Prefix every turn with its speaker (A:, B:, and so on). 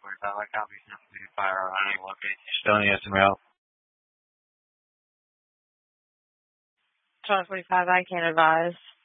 A: 1245, I copy. Fire on any location. Still need some help.
B: 1245, I can't advise.